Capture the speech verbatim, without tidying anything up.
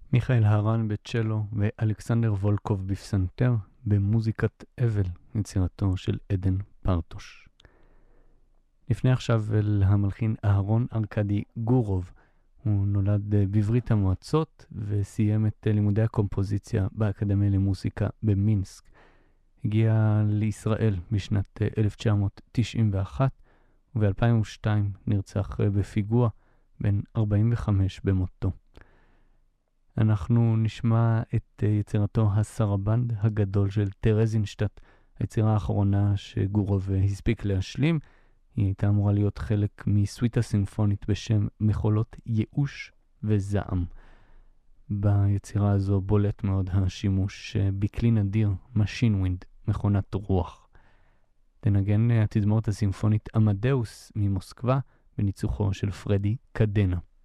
מיכאל הרן בצ'לו ואלכסנדר וולקוב בפסנתר במוזיקת אבל, יצירתו של עדן פרטוש. לפני עכשיו אל המלחין אהרון ארקדי גורוב. הוא נולד בברית המועצות וסיים את לימודי הקומפוזיציה באקדמיה למוסיקה במינסק. הגיע לישראל בשנת אלף תשע מאות תשעים ואחת וב-אלפיים ושתיים נרצח בפיגוע בן ארבעים וחמש במותו. אנחנו נשמע את יצירתו הסרבנד הגדול של טרזינשטט, היצירה האחרונה שגורוב הספיק להשלים. היא הייתה אמורה להיות חלק מסוויטה סימפונית בשם מחולות ייאוש וזעם. ביצירה הזו בולט מאוד השימוש בכלי נדיר, משין ווינד, מכונת רוח. תנגן התזמורת הסימפונית אמדאוס ממוסקבה בניצוחו של פרדי קדנה.